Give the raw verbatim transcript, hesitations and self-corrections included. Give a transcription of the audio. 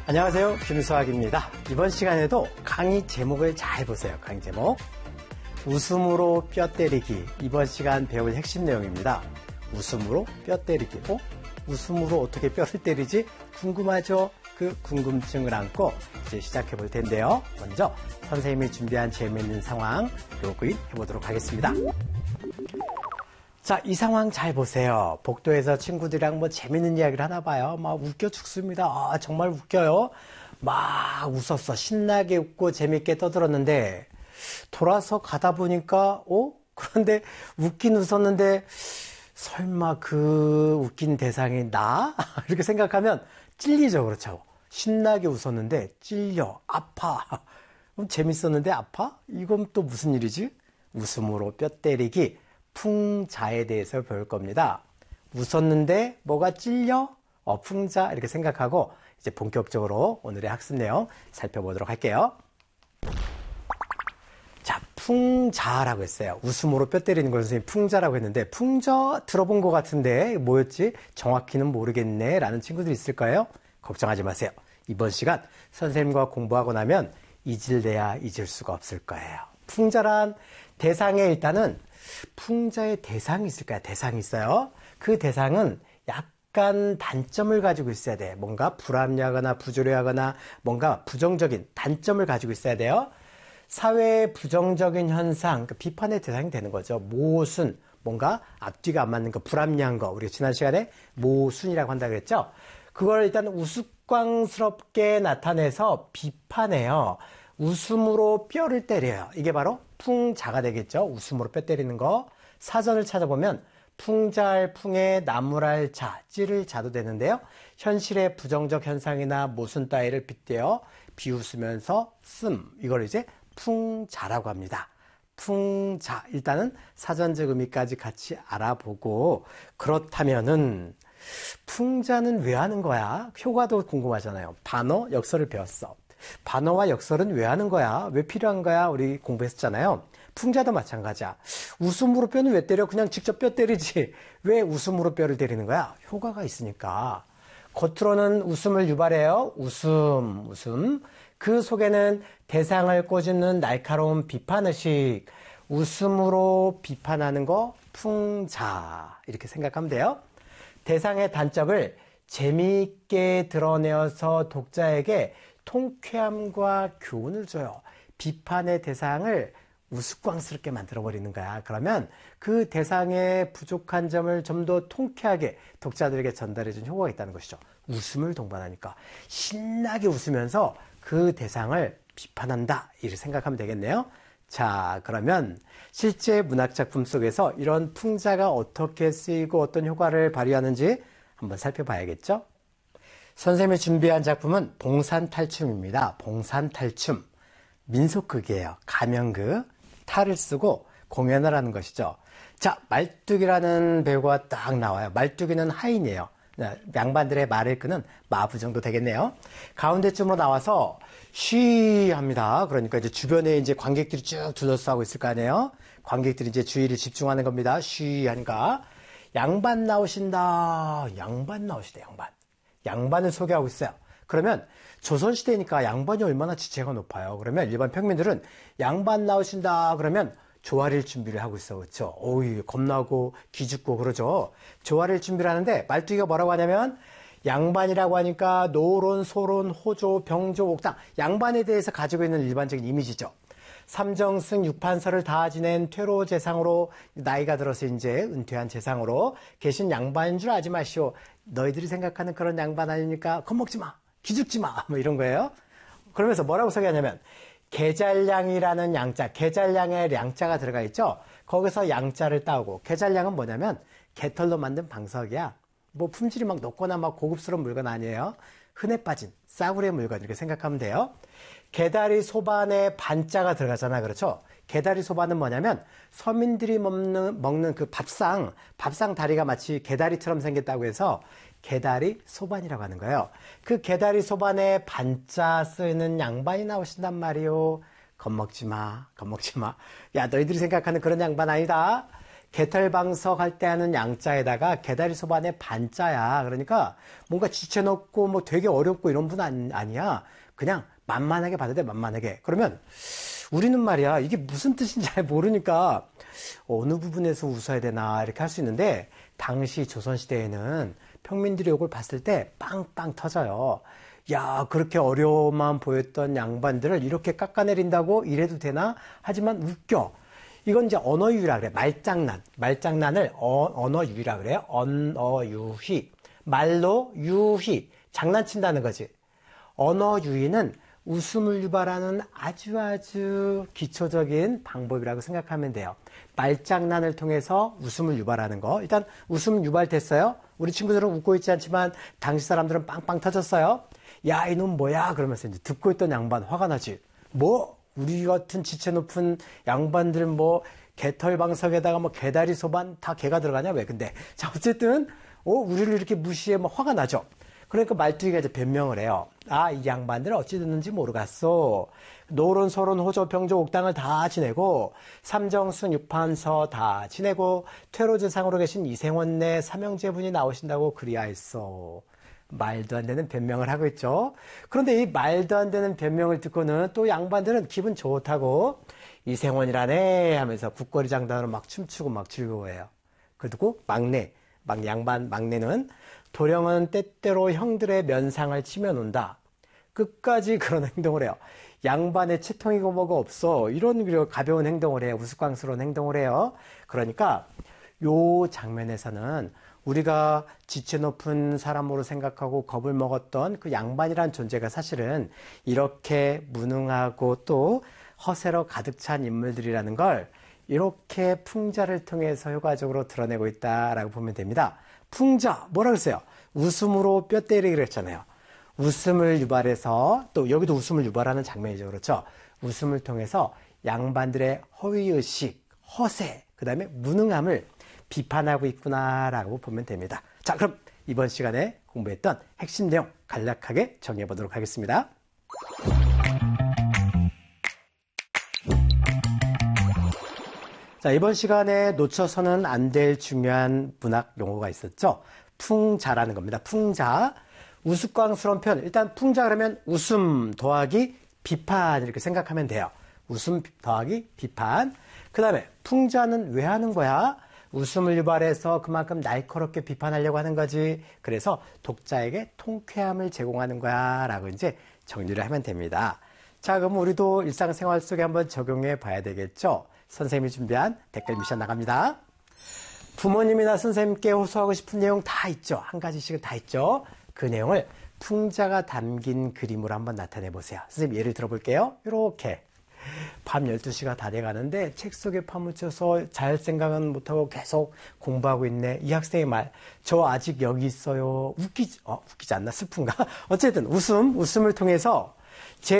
안녕하세요. 김수학입니다. 이번 시간에도 강의 제목을 잘 보세요. 강의 제목. 웃음으로 뼈 때리기. 이번 시간 배울 핵심 내용입니다. 웃음으로 뼈 때리기. 어? 웃음으로 어떻게 뼈를 때리지? 궁금하죠? 그 궁금증을 안고 이제 시작해 볼 텐데요. 먼저 선생님이 준비한 재미있는 상황 요구인 해보도록 하겠습니다. 자, 이 상황 잘 보세요. 복도에서 친구들이랑 뭐 재밌는 이야기를 하나 봐요. 막 웃겨 죽습니다. 아, 정말 웃겨요. 막 웃었어. 신나게 웃고 재밌게 떠들었는데 돌아서 가다 보니까 어? 그런데 웃긴 웃었는데 설마 그 웃긴 대상이 나? 이렇게 생각하면 찔리죠. 그렇죠. 신나게 웃었는데 찔려. 아파. 재밌었는데 아파? 이건 또 무슨 일이지? 웃음으로 뼈 때리기. 풍자에 대해서 배울 겁니다. 웃었는데 뭐가 찔려? 어, 풍자 이렇게 생각하고 이제 본격적으로 오늘의 학습 내용 살펴보도록 할게요. 자, 풍자라고 했어요. 웃음으로 뼈 때리는 걸 선생님이 풍자라고 했는데 풍자 들어본 것 같은데 뭐였지? 정확히는 모르겠네 라는 친구들이 있을 거예요. 걱정하지 마세요. 이번 시간 선생님과 공부하고 나면 잊을래야 잊을 수가 없을 거예요. 풍자란 대상에 일단은 풍자의 대상이 있을까요? 대상이 있어요. 그 대상은 약간 단점을 가지고 있어야 돼. 뭔가 불합리하거나 부조리하거나 뭔가 부정적인 단점을 가지고 있어야 돼요. 사회의 부정적인 현상, 그러니까 비판의 대상이 되는 거죠. 모순, 뭔가 앞뒤가 안 맞는 거, 불합리한 거. 우리가 지난 시간에 모순이라고 한다고 했죠. 그걸 일단 우스꽝스럽게 나타내서 비판해요. 웃음으로 뼈를 때려요. 이게 바로 풍자가 되겠죠. 웃음으로 뼈 때리는 거. 사전을 찾아보면 풍자할 풍에 나무랄 자, 찌를 자도 되는데요. 현실의 부정적 현상이나 모순 따위를 빗대어 비웃으면서 씀. 이걸 이제 풍자라고 합니다. 풍자. 일단은 사전적 의미까지 같이 알아보고 그렇다면은 풍자는 왜 하는 거야? 효과도 궁금하잖아요. 반어, 역설을 배웠어. 반어와 역설은 왜 하는 거야? 왜 필요한 거야? 우리 공부했었잖아요. 풍자도 마찬가지야. 웃음으로 뼈는 왜 때려? 그냥 직접 뼈 때리지. 왜 웃음으로 뼈를 때리는 거야? 효과가 있으니까. 겉으로는 웃음을 유발해요. 웃음, 웃음. 그 속에는 대상을 꼬집는 날카로운 비판의식. 웃음으로 비판하는 거 풍자. 이렇게 생각하면 돼요. 대상의 단점을 재미있게 드러내어서 독자에게 통쾌함과 교훈을 줘요. 비판의 대상을 우스꽝스럽게 만들어버리는 거야. 그러면 그 대상의 부족한 점을 좀 더 통쾌하게 독자들에게 전달해준 효과가 있다는 것이죠. 웃음을 동반하니까 신나게 웃으면서 그 대상을 비판한다. 이렇게 생각하면 되겠네요. 자, 그러면 실제 문학작품 속에서 이런 풍자가 어떻게 쓰이고 어떤 효과를 발휘하는지 한번 살펴봐야겠죠? 선생님이 준비한 작품은 봉산탈춤입니다. 봉산탈춤. 민속극이에요. 가면극. 탈을 쓰고 공연을 하는 것이죠. 자, 말뚝이라는 배우가 딱 나와요. 말뚝이는 하인이에요. 양반들의 말을 끄는 마부 정도 되겠네요. 가운데쯤으로 나와서 쉬 합니다. 그러니까 이제 주변에 이제 관객들이 쭉 둘러싸고 있을 거 아니에요. 관객들이 이제 주의를 집중하는 겁니다. 쉬 하니까 양반 나오신다. 양반 나오시다. 양반. 양반을 소개하고 있어요. 그러면 조선시대니까 양반이 얼마나 지체가 높아요. 그러면 일반 평민들은 양반 나오신다 그러면 조아릴 준비를 하고 있어. 그렇죠? 어이, 겁나고 기죽고 그러죠. 조아릴 준비를 하는데 말뚝이가 뭐라고 하냐면 양반이라고 하니까 노론, 소론, 호조, 병조, 옥당. 양반에 대해서 가지고 있는 일반적인 이미지죠. 삼정승 육판서를 다 지낸 퇴로 재상으로 나이가 들어서 이제 은퇴한 재상으로 계신 양반인 줄 알지 마시오. 너희들이 생각하는 그런 양반 아니니까 겁먹지 마. 기죽지 마. 뭐 이런 거예요. 그러면서 뭐라고 소개하냐면 계잘량이라는 양자, 계잘량에 량자가 들어가 있죠. 거기서 양자를 따오고 계잘량은 뭐냐면 개털로 만든 방석이야. 뭐 품질이 막 높거나 막 고급스러운 물건 아니에요. 흔해 빠진 싸구려 물건 이렇게 생각하면 돼요. 개다리 소반에 반자가 들어가잖아. 그렇죠? 개다리 소반은 뭐냐면 서민들이 먹는, 먹는 그 밥상, 밥상 다리가 마치 개다리처럼 생겼다고 해서 개다리 소반이라고 하는 거예요. 그 개다리 소반에 반자 쓰는 양반이 나오신단 말이요. 겁먹지 마. 겁먹지 마. 야, 너희들이 생각하는 그런 양반 아니다. 개털방석 할 때 하는 양자에다가 개다리 소반의 반자야. 그러니까 뭔가 지쳐놓고 뭐 되게 어렵고 이런 분 아니, 아니야. 그냥 만만하게 받아야 돼, 만만하게. 그러면 우리는 말이야, 이게 무슨 뜻인지 잘 모르니까 어느 부분에서 웃어야 되나 이렇게 할 수 있는데, 당시 조선시대에는 평민들이 이걸 봤을 때 빵빵 터져요. 야, 그렇게 어려움만 보였던 양반들을 이렇게 깎아내린다고 이래도 되나? 하지만 웃겨. 이건 이제 언어유희라 그래. 말장난. 말장난을 어, 언어유희라 그래요. 언어유희. 말로 유희. 장난친다는 거지. 언어유희는 웃음을 유발하는 아주 아주 기초적인 방법이라고 생각하면 돼요. 말장난을 통해서 웃음을 유발하는 거. 일단 웃음 유발됐어요. 우리 친구들은 웃고 있지 않지만 당시 사람들은 빵빵 터졌어요. 야, 이놈 뭐야? 그러면서 이제 듣고 있던 양반 화가 나지. 뭐? 우리 같은 지체 높은 양반들 뭐 개털방석에다가 뭐 개다리 소반 다 개가 들어가냐? 왜? 근데 자, 어쨌든 어, 우리를 이렇게 무시해 뭐 화가 나죠. 그러니까 말뚝이가 이제 변명을 해요. 아, 이 양반들 어찌 됐는지 모르겠어. 노론, 소론, 호조, 병조, 옥당을 다 지내고 삼정순, 육판서 다 지내고 퇴로제상으로 계신 이생원네 삼형제분이 나오신다고 그리하였어. 말도 안 되는 변명을 하고 있죠. 그런데 이 말도 안 되는 변명을 듣고는 또 양반들은 기분 좋다고 이생원이라네 하면서 국거리 장단으로 막 춤추고 막 즐거워해요. 그리고 막내, 막 양반 막내는 도령은 때때로 형들의 면상을 치며 논다. 끝까지 그런 행동을 해요. 양반의 채통이고 뭐가 없어. 이런 가벼운 행동을 해요. 우스꽝스러운 행동을 해요. 그러니까 요 장면에서는 우리가 지체 높은 사람으로 생각하고 겁을 먹었던 그 양반이란 존재가 사실은 이렇게 무능하고 또 허세로 가득 찬 인물들이라는 걸 이렇게 풍자를 통해서 효과적으로 드러내고 있다라고 보면 됩니다. 풍자, 뭐라고 했어요? 웃음으로 뼈 때리기를 했잖아요. 웃음을 유발해서, 또 여기도 웃음을 유발하는 장면이죠. 그렇죠? 웃음을 통해서 양반들의 허위의식, 허세, 그 다음에 무능함을 비판하고 있구나라고 보면 됩니다. 자, 그럼 이번 시간에 공부했던 핵심 내용 간략하게 정리해 보도록 하겠습니다. 자, 이번 시간에 놓쳐서는 안 될 중요한 문학 용어가 있었죠. 풍자라는 겁니다. 풍자. 우스꽝스러운 표현. 일단 풍자 그러면 웃음 더하기 비판 이렇게 생각하면 돼요. 웃음 더하기 비판. 그 다음에 풍자는 왜 하는 거야? 웃음을 유발해서 그만큼 날카롭게 비판하려고 하는 거지. 그래서 독자에게 통쾌함을 제공하는 거야 라고 이제 정리를 하면 됩니다. 자, 그럼 우리도 일상생활 속에 한번 적용해 봐야 되겠죠. 선생님이 준비한 댓글 미션 나갑니다. 부모님이나 선생님께 호소하고 싶은 내용 다 있죠. 한 가지씩은 다 있죠. 그 내용을 풍자가 담긴 그림으로 한번 나타내 보세요. 선생님 예를 들어볼게요. 이렇게 밤 열두 시가 다 돼가는데 책 속에 파묻혀서 잘 생각은 못하고 계속 공부하고 있네. 이 학생의 말, 저 아직 여기 있어요. 웃기지, 어, 웃기지 않나? 슬픈가? 어쨌든 웃음, 웃음을 통해서 제